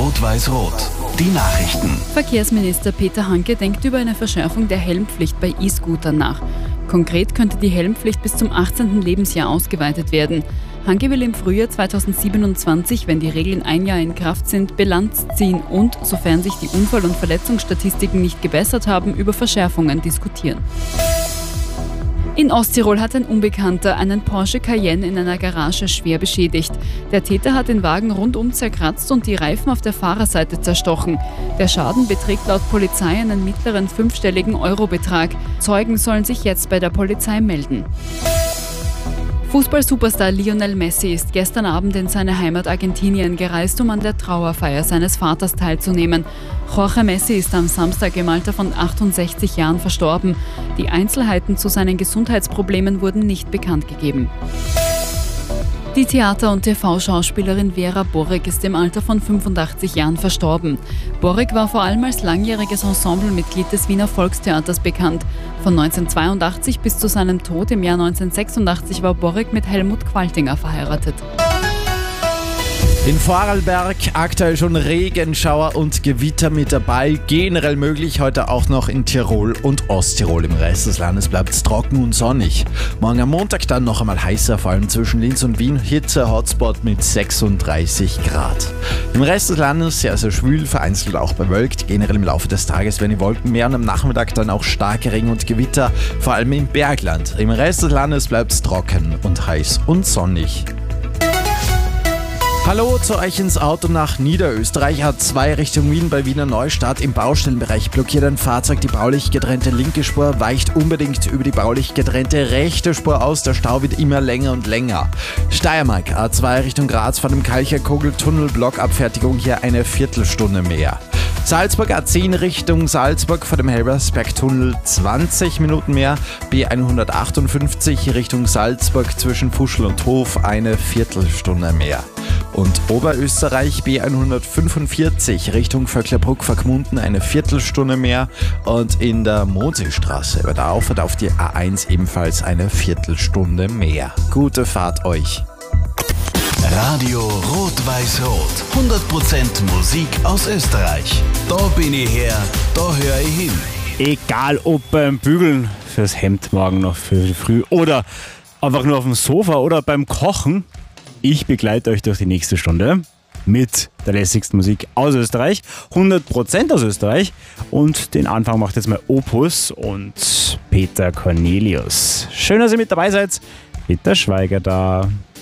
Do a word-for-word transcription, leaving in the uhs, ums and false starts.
Rot-Weiß-Rot. Die Nachrichten. Verkehrsminister Peter Hanke denkt über eine Verschärfung der Helmpflicht bei E-Scootern nach. Konkret könnte die Helmpflicht bis zum achtzehnten Lebensjahr ausgeweitet werden. Hanke will im Frühjahr zweitausendsiebenundzwanzig, wenn die Regeln ein Jahr in Kraft sind, Bilanz ziehen und, sofern sich die Unfall- und Verletzungsstatistiken nicht gebessert haben, über Verschärfungen diskutieren. In Osttirol hat ein Unbekannter einen Porsche Cayenne in einer Garage schwer beschädigt. Der Täter hat den Wagen rundum zerkratzt und die Reifen auf der Fahrerseite zerstochen. Der Schaden beträgt laut Polizei einen mittleren fünfstelligen Eurobetrag. Zeugen sollen sich jetzt bei der Polizei melden. Fußball-Superstar Lionel Messi ist gestern Abend in seine Heimat Argentinien gereist, um an der Trauerfeier seines Vaters teilzunehmen. Jorge Messi ist am Samstag im Alter von achtundsechzig Jahren verstorben. Die Einzelheiten zu seinen Gesundheitsproblemen wurden nicht bekannt gegeben. Die Theater- und T V-Schauspielerin Vera Borek ist im Alter von fünfundachtzig Jahren verstorben. Borek war vor allem als langjähriges Ensemblemitglied des Wiener Volkstheaters bekannt. Von neunzehnhundertzweiundachtzig bis zu seinem Tod im Jahr neunzehnhundertsechsundachtzig war Borek mit Helmut Qualtinger verheiratet. In Vorarlberg aktuell schon Regenschauer und Gewitter mit dabei. Generell möglich heute auch noch in Tirol und Osttirol. Im Rest des Landes bleibt es trocken und sonnig. Morgen am Montag dann noch einmal heißer, vor allem zwischen Linz und Wien. Hitze-Hotspot mit sechsunddreißig Grad. Im Rest des Landes sehr, sehr schwül, vereinzelt auch bewölkt. Generell im Laufe des Tages werden die Wolken mehr und am Nachmittag dann auch starke Regen und Gewitter, vor allem im Bergland. Im Rest des Landes bleibt es trocken und heiß und sonnig. Hallo zu euch ins Auto nach Niederösterreich. A zwei Richtung Wien bei Wiener Neustadt. Im Baustellenbereich blockiert ein Fahrzeug die baulich getrennte linke Spur, weicht unbedingt über die baulich getrennte rechte Spur aus. Der Stau wird immer länger und länger. Steiermark, A zwei Richtung Graz vor dem Kalcher-Kogel-Tunnel, Blockabfertigung hier eine Viertelstunde mehr. Salzburg A zehn Richtung Salzburg vor dem Helbersberg-Tunnel zwanzig Minuten mehr. B hundertachtundfünfzig Richtung Salzburg zwischen Fuschl und Hof eine Viertelstunde mehr. Und Oberösterreich B hundertfünfundvierzig Richtung Vöcklerbruck vor Gmunden eine Viertelstunde mehr. Und in der Mondseestraße über der Auffahrt auf die A eins ebenfalls eine Viertelstunde mehr. Gute Fahrt euch! Radio Rot-Weiß-Rot. hundert Prozent Musik aus Österreich. Da bin ich her, da höre ich hin. Egal ob beim Bügeln fürs Hemd morgen noch für die Früh oder einfach nur auf dem Sofa oder beim Kochen. Ich begleite euch durch die nächste Stunde mit der lässigsten Musik aus Österreich. hundert Prozent aus Österreich. Und den Anfang macht jetzt mal Opus und Peter Cornelius. Schön, dass ihr mit dabei seid. Peter Schweiger da.